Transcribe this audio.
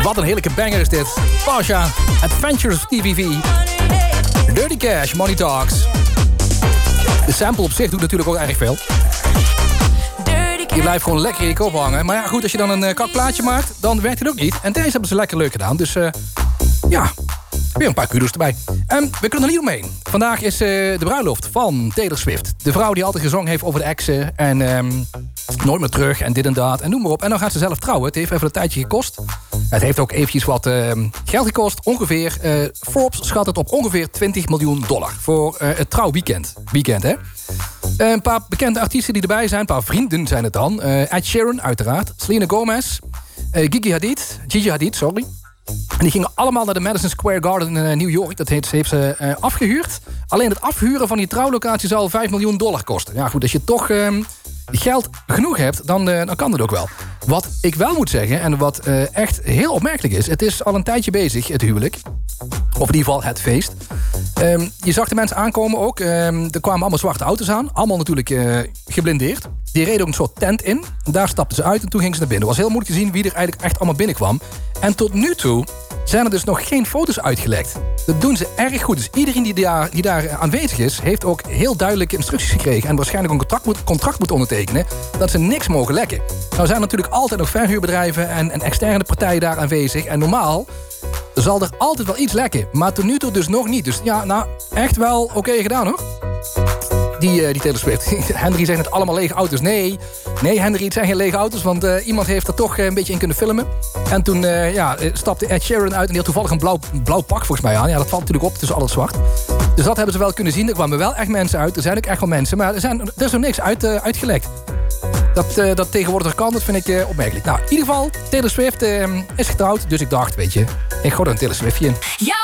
Wat een heerlijke banger is dit. Pasha, Adventures of TVV. Dirty Cash, Money Talks. De sample op zich doet natuurlijk ook erg veel. Die blijft gewoon lekker in je kop hangen. Maar ja, goed, als je dan een kakplaatje maakt, dan werkt het ook niet. En deze hebben ze lekker leuk gedaan. Dus ja, weer een paar kudos erbij. We kunnen er niet omheen. Vandaag is de bruiloft van Taylor Swift. De vrouw die altijd gezongen heeft over de exen. En nooit meer terug en dit en dat. En noem maar op. En dan gaat ze zelf trouwen. Het heeft even een tijdje gekost. Het heeft ook eventjes wat geld gekost. Ongeveer, Forbes schat het op ongeveer $20 miljoen. Voor het trouwweekend. Weekend, hè? Een paar bekende artiesten die erbij zijn. Een paar vrienden zijn het dan. Ed Sheeran, uiteraard. Selena Gomez. Gigi Hadid, sorry. En die gingen allemaal naar de Madison Square Garden in New York. Dat heeft ze afgehuurd. Alleen het afhuren van die trouwlocatie zal $5 miljoen kosten. Ja goed, als je toch geld genoeg hebt, dan kan dat ook wel. Wat ik wel moet zeggen, en wat echt heel opmerkelijk is... het is al een tijdje bezig, het huwelijk. Of in ieder geval het feest. Je zag de mensen aankomen ook. Er kwamen allemaal zwarte auto's aan. Allemaal natuurlijk geblindeerd. Die reden ook een soort tent in. Daar stapten ze uit en toen gingen ze naar binnen. Het was heel moeilijk te zien wie er eigenlijk echt allemaal binnenkwam. En tot nu toe zijn er dus nog geen foto's uitgelekt. Dat doen ze erg goed. Dus iedereen die daar aanwezig is, heeft ook heel duidelijke instructies gekregen. En waarschijnlijk een contract moet ondertekenen dat ze niks mogen lekken. Nou zijn natuurlijk altijd nog verhuurbedrijven en externe partijen daar aanwezig. En normaal zal er altijd wel iets lekken. Maar tot nu toe dus nog niet. Dus ja, nou, echt wel oké gedaan hoor. Die Taylor Swift. Henry zegt het allemaal lege auto's. Nee, Henry, het zijn geen lege auto's. Want iemand heeft er toch een beetje in kunnen filmen. En toen stapte Ed Sheeran uit. En die had toevallig een blauw pak volgens mij aan. Ja, dat valt natuurlijk op tussen al het zwart. Dus dat hebben ze wel kunnen zien. Er kwamen wel echt mensen uit. Er zijn ook echt wel mensen. Maar er is nog niks uitgelekt. Dat tegenwoordig er kan, dat vind ik opmerkelijk. Nou, in ieder geval, Taylor Swift is getrouwd. Dus ik dacht, weet je, ik gooi er een Taylor Swiftje in. Ja.